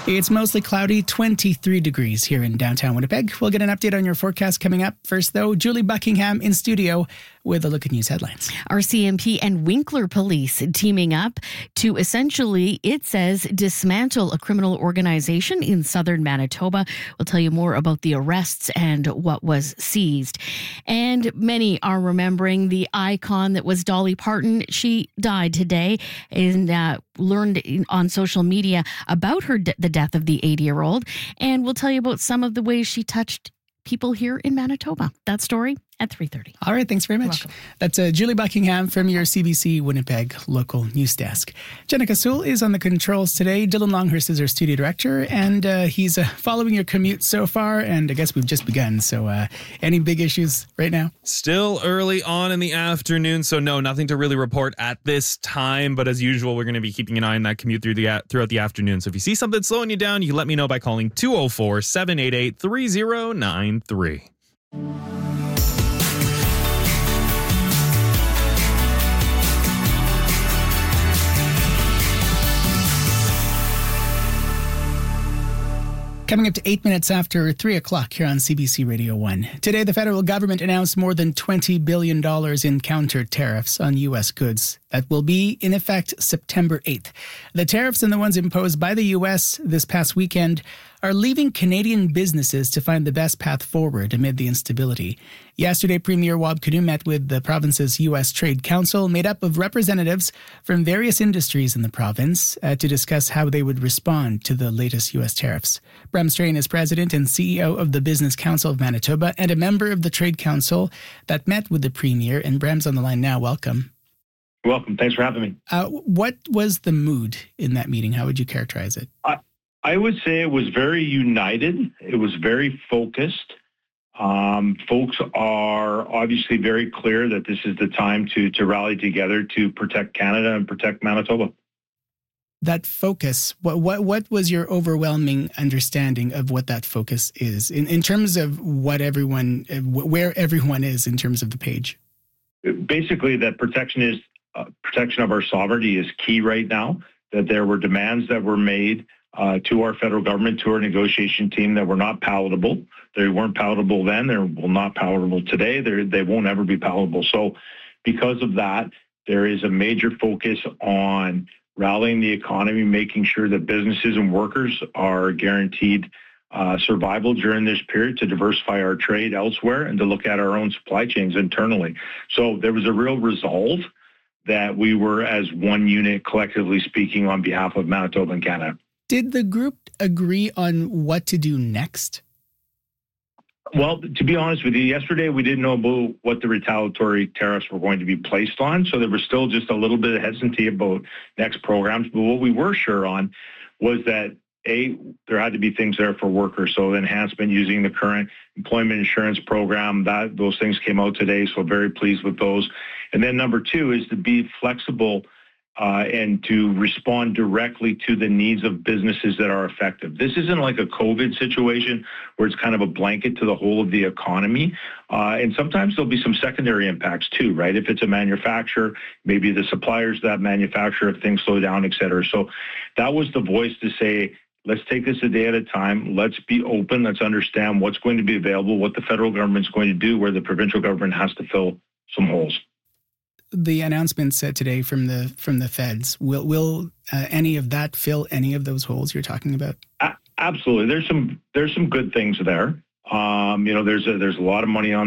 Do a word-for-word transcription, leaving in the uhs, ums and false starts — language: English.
It's mostly cloudy, twenty-three degrees here in downtown Winnipeg. We'll get an update on your forecast coming up. First, though, Julie Buckingham in studio with a look at news headlines. R C M P and Winkler Police teaming up to essentially, it says, dismantle a criminal organization in southern Manitoba. We'll tell you more about the arrests and what was seized. And many are remembering the icon that was Dolly Parton. She died today and uh, learned on social media about her de- the death of the eighty-year-old. And we'll tell you about some of the ways she touched people here in Manitoba. That story at three thirty. All right, thanks very much. That's uh, Julie Buckingham from your C B C Winnipeg local news desk. Jenica Sewell is on the controls today. Dylan Longhurst is our studio director, and uh, he's uh, following your commute so far, and I guess we've just begun. So uh, any big issues right now? Still early on in the afternoon, so no, nothing to really report at this time, but as usual, we're going to be keeping an eye on that commute through the throughout the afternoon. So if you see something slowing you down, you can let me know by calling two oh four, seven eight eight, three oh nine three. Coming up to eight minutes after three o'clock here on C B C Radio one. Today, the federal government announced more than twenty billion dollars in counter tariffs on U S goods that will be in effect September eighth. The tariffs and the ones imposed by the U S this past weekend are leaving Canadian businesses to find the best path forward amid the instability. Yesterday, Premier Wab Kinew met with the province's U S Trade Council, made up of representatives from various industries in the province, uh, to discuss how they would respond to the latest U S tariffs. Bram Strain is president and C E O of the Business Council of Manitoba and a member of the Trade Council that met with the Premier. And Bram's on the line now. Welcome. Welcome. Thanks for having me. Uh, what was the mood in that meeting? How would you characterize it? I, I would say it was very united. It was very focused. Um, folks are obviously very clear that this is the time to to rally together to protect Canada and protect Manitoba. That focus, what what what was your overwhelming understanding of what that focus is in, in terms of what everyone, where everyone is in terms of the page? Basically, that protection is uh, protection of our sovereignty is key right now. That there were demands that were made uh, to our federal government, to our negotiation team that were not palatable. They weren't palatable then. They will not palatable today. They they won't ever be palatable. So, because of that, there is a major focus on rallying the economy, making sure that businesses and workers are guaranteed uh, survival during this period, to diversify our trade elsewhere and to look at our own supply chains internally. So there was a real resolve that we were as one unit, collectively speaking, on behalf of Manitoba and Canada. Did the group agree on what to do next? Well, to be honest with you, yesterday we didn't know about what the retaliatory tariffs were going to be placed on, so there was still just a little bit of hesitancy about next programs. But what we were sure on was that, A, there had to be things there for workers, so enhancement using the current employment insurance program, that those things came out today, so very pleased with those. And then number two is to be flexible Uh, and to respond directly to the needs of businesses that are affected. This isn't like a COVID situation where it's kind of a blanket to the whole of the economy. Uh, and sometimes there'll be some secondary impacts too, right? If it's a manufacturer, maybe the suppliers that manufacture, if things slow down, et cetera. So that was the voice to say, let's take this a day at a time. Let's be open. Let's understand what's going to be available, what the federal government's going to do, where the provincial government has to fill some holes. The announcements uh, today from the from the feds, will will uh, any of that fill any of those holes you're talking about? A- absolutely. There's some there's some good things there. Um, you know, there's a, there's a lot of money on